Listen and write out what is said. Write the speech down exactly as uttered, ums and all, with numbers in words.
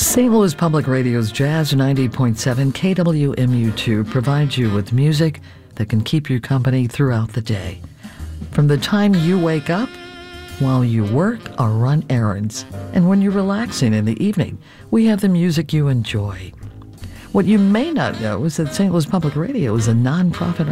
Saint Louis Public Radio's Jazz ninety point seven K W M U two provides you with music that can keep you company throughout the day. From the time you wake up, while you work or run errands, and when you're relaxing in the evening, we have the music you enjoy. What you may not know is that Saint Louis Public Radio is a nonprofit